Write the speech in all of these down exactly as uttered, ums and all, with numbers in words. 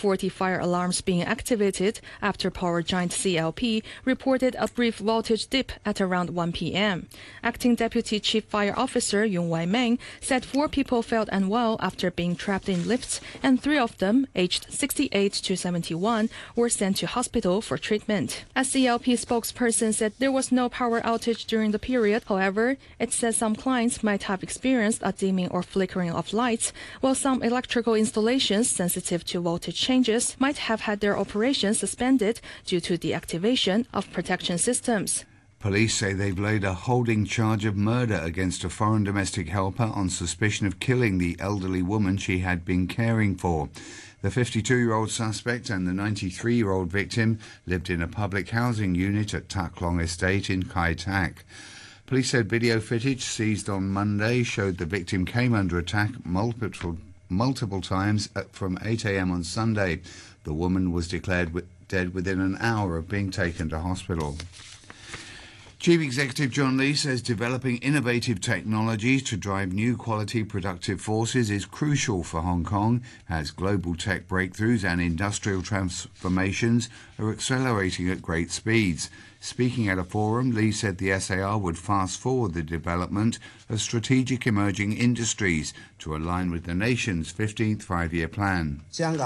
forty fire alarms being activated after power giant C L P reported a brief voltage dip at around one p m Acting Deputy Chief Fire Officer Yong Wai-meng said four people felt unwell after being trapped in lifts, and three of them, aged sixty-eight to seventy-one, were sent to hospital for treatment. A C L P spokesperson said there was no power outage during the period. However, it says some clients might have experienced a dimming or flickering of lights, while some electrical installations sensitive to voltage changes might have had their operations suspended due to the activation of protection systems. Police say they've laid a holding charge of murder against a foreign domestic helper on suspicion of killing the elderly woman she had been caring for. The fifty-two-year-old suspect and the ninety-three-year-old victim lived in a public housing unit at Tak Long Estate in Kai Tak. Police said video footage seized on Monday showed the victim came under attack multiple, multiple times from eight a m on Sunday. The woman was declared dead within an hour of being taken to hospital. Chief Executive John Lee says developing innovative technologies to drive new quality productive forces is crucial for Hong Kong as global tech breakthroughs and industrial transformations are accelerating at great speeds. Speaking at a forum, Lee said the S A R would fast-forward the development of strategic emerging industries to align with the nation's fifteenth five-year plan.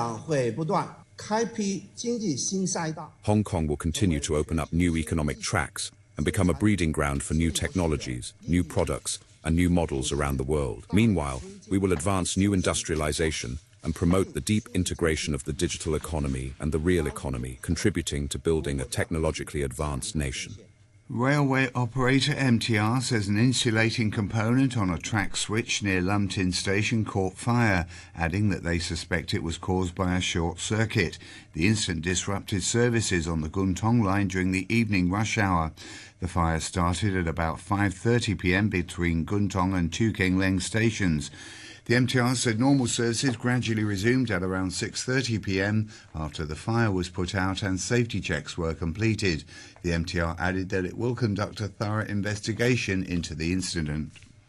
Hong Kong will continue to open up new economic tracks and become a breeding ground for new technologies, new products, and new models around the world. Meanwhile, we will advance new industrialization and promote the deep integration of the digital economy and the real economy, contributing to building a technologically advanced nation. Railway operator M T R says an insulating component on a track switch near Lum Tin Station caught fire, adding that they suspect it was caused by a short circuit. The incident disrupted services on the Gun Tong line during the evening rush hour. The fire started at about five thirty p m between Gun Tong and Tu Keng Leng stations. The M T R said normal services gradually resumed at around six thirty p m after the fire was put out and safety checks were completed. The M T R added that it will conduct a thorough investigation into the incident.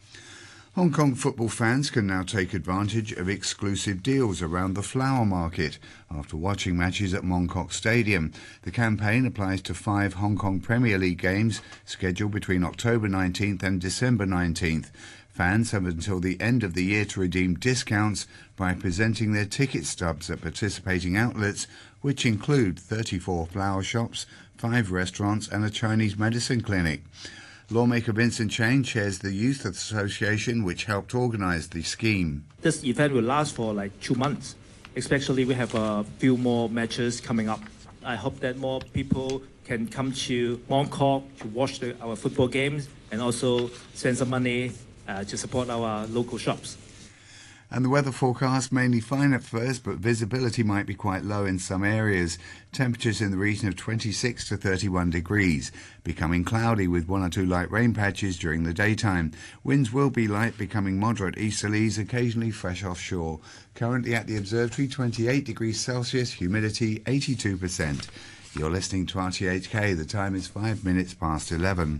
Hong Kong football fans can now take advantage of exclusive deals around the flower market after watching matches at Mong Kok Stadium. The campaign applies to five Hong Kong Premier League games scheduled between October nineteenth and December nineteenth. Fans have until the end of the year to redeem discounts by presenting their ticket stubs at participating outlets, which include thirty-four flower shops, five restaurants and a Chinese medicine clinic. Lawmaker Vincent Chang chairs the Youth Association, which helped organise the scheme. This event will last for like two months. Especially we have a few more matches coming up. I hope that more people can come to Mong Kok to watch the, our football games and also spend some money Uh, to support our local shops. And the weather forecast mainly fine at first, but visibility might be quite low in some areas. Temperatures in the region of twenty-six to thirty-one degrees, becoming cloudy with one or two light rain patches during the daytime. Winds will be light, becoming moderate easterlies, occasionally fresh offshore. Currently at the observatory, twenty-eight degrees Celsius, humidity eighty-two percent. You're listening to R T H K. The time is five minutes past eleven.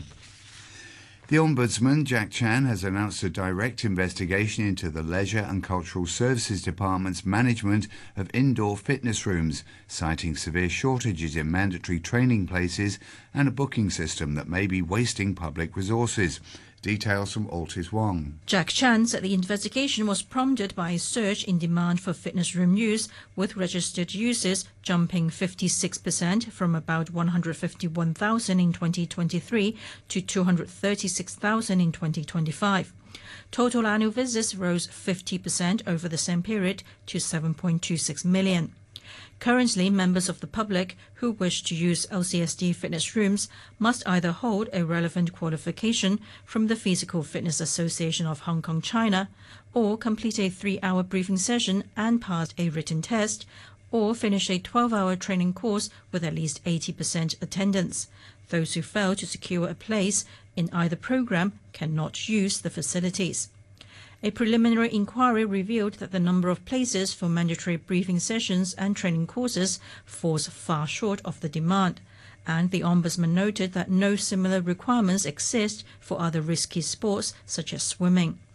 The Ombudsman, Jack Chan, has announced a direct investigation into the Leisure and Cultural Services Department's management of indoor fitness rooms, citing severe shortages in mandatory training places and a booking system that may be wasting public resources. Details from Altis Wong. Jack Chan said the investigation was prompted by a surge in demand for fitness room use, with registered users jumping fifty-six percent from about one hundred fifty-one thousand in twenty twenty-three to two hundred thirty-six thousand in twenty twenty-five. Total annual visits rose fifty percent over the same period to seven point two six million. Currently, members of the public who wish to use L C S D fitness rooms must either hold a relevant qualification from the Physical Fitness Association of Hong Kong, China, or complete a three-hour briefing session and pass a written test, or finish a twelve-hour training course with at least eighty percent attendance. Those who fail to secure a place in either program cannot use the facilities. A preliminary inquiry revealed that the number of places for mandatory briefing sessions and training courses falls far short of the demand, and the Ombudsman noted that no similar requirements exist for other risky sports such as swimming.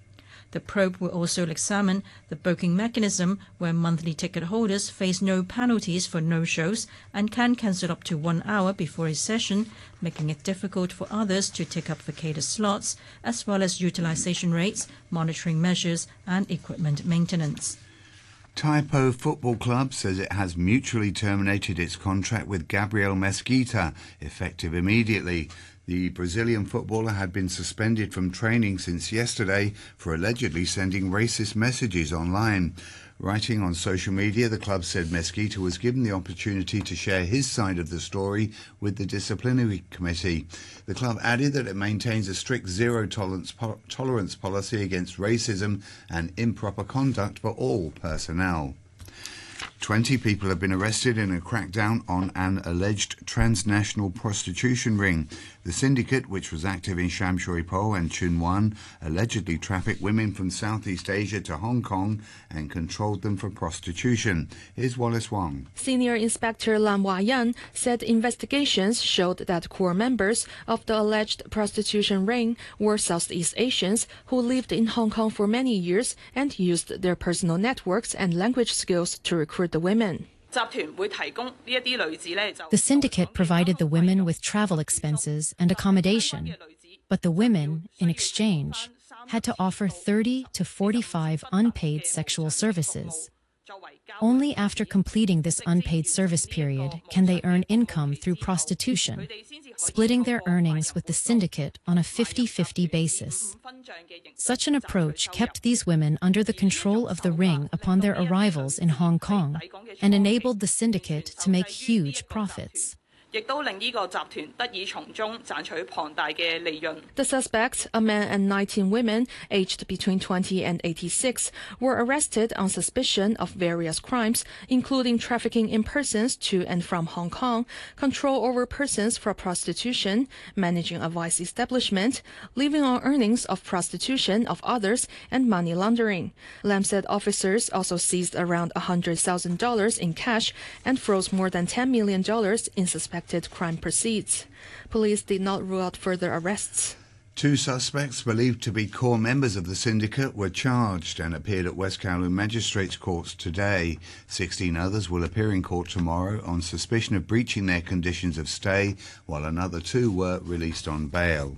The probe will also examine the booking mechanism where monthly ticket holders face no penalties for no-shows and can cancel up to one hour before a session, making it difficult for others to take up vacated slots, as well as utilization rates, monitoring measures and equipment maintenance. Taipo Football Club says it has mutually terminated its contract with Gabriel Mesquita, effective immediately. The Brazilian footballer had been suspended from training since yesterday for allegedly sending racist messages online. Writing on social media, the club said Mesquita was given the opportunity to share his side of the story with the disciplinary committee. The club added that it maintains a strict zero-tolerance po- tolerance policy against racism and improper conduct for all personnel. Twenty people have been arrested in a crackdown on an alleged transnational prostitution ring. The syndicate, which was active in Sham Shui Po and Chun Wan, allegedly trafficked women from Southeast Asia to Hong Kong and controlled them for prostitution. Here's Wallace Wong. Senior Inspector Lam Wah-yan said investigations showed that core members of the alleged prostitution ring were Southeast Asians who lived in Hong Kong for many years and used their personal networks and language skills to recruit the women. The syndicate provided the women with travel expenses and accommodation, but the women, in exchange, had to offer thirty to forty-five unpaid sexual services. Only after completing this unpaid service period can they earn income through prostitution, splitting their earnings with the syndicate on a fifty-fifty basis. Such an approach kept these women under the control of the ring upon their arrivals in Hong Kong and enabled the syndicate to make huge profits. The suspects, a man and nineteen women aged between twenty and eighty-six, were arrested on suspicion of various crimes, including trafficking in persons to and from Hong Kong, control over persons for prostitution, managing a vice establishment, living on earnings of prostitution of others, and money laundering. Lam said officers also seized around one hundred thousand dollars in cash and froze more than ten million dollars in suspected crime proceeds. Police did not rule out further arrests. Two suspects believed to be core members of the syndicate were charged and appeared at West Kowloon Magistrates Courts today. Sixteen others will appear in court tomorrow on suspicion of breaching their conditions of stay, while another two were released on bail.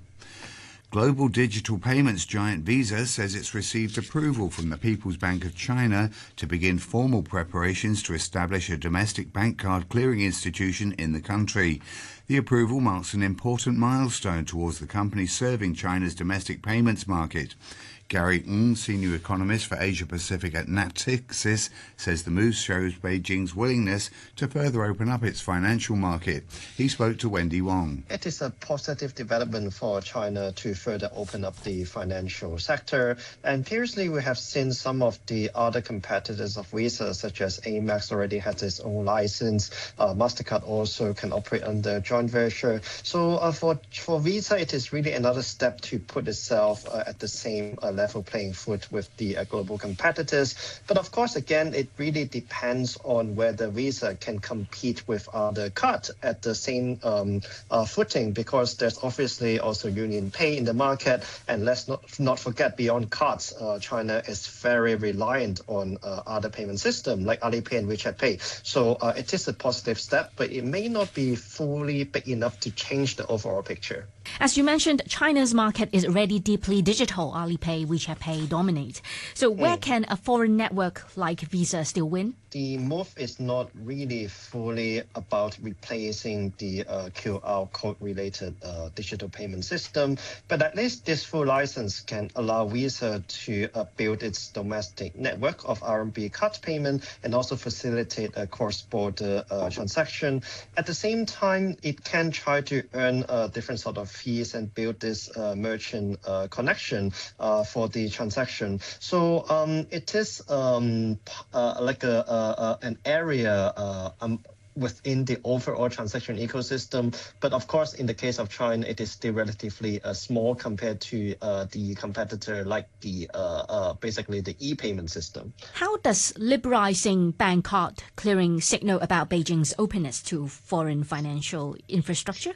Global digital payments giant Visa says it's received approval from the People's Bank of China to begin formal preparations to establish a domestic bank card clearing institution in the country. The approval marks an important milestone towards the company serving China's domestic payments market. Gary Ng, senior economist for Asia Pacific at Natixis, says the move shows Beijing's willingness to further open up its financial market. He spoke to Wendy Wong. It is a positive development for China to further open up the financial sector. And previously, we have seen some of the other competitors of Visa, such as Amex, already has its own license. Uh, MasterCard also can operate under joint venture. So uh, for, for Visa, it is really another step to put itself uh, at the same uh, level playing foot with the uh, global competitors. But of course, again, it really depends on whether Visa can compete with other cards at the same um, uh, footing, because there's obviously also Union Pay in the market. And let's not, not forget, beyond cards, uh, China is very reliant on uh, other payment systems like Alipay and WeChat Pay. So uh, it is a positive step, but it may not be fully big enough to change the overall picture. As you mentioned, China's market is already deeply digital. Alipay, WeChat Pay dominate. So where mm. can a foreign network like Visa still win? The move is not really fully about replacing the uh, Q R code-related uh, digital payment system, but at least this full license can allow Visa to uh, build its domestic network of R M B card payment and also facilitate a cross-border uh, transaction. At the same time, it can try to earn a different sort of fees and build this uh, merchant uh, connection uh, for the transaction. So um, it is um, uh, like a, a Uh, an area uh, um, within the overall transaction ecosystem. But of course, in the case of China, it is still relatively uh, small compared to uh, the competitor like the uh, uh, basically the e-payment system. How does liberalizing bank card clearing signal about Beijing's openness to foreign financial infrastructure?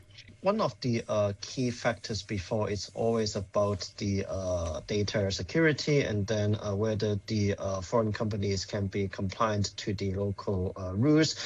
one of the uh, key factors before it's always about the uh, data security and then uh, whether the uh, foreign companies can be compliant to the local uh, rules.